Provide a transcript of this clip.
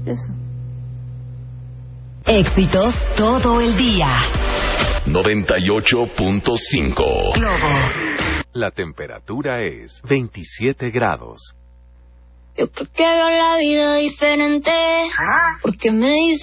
Eso. Éxitos todo el día. 98.5. Globo. La temperatura es 27 grados. Yo creo que veo la vida diferente, porque me dice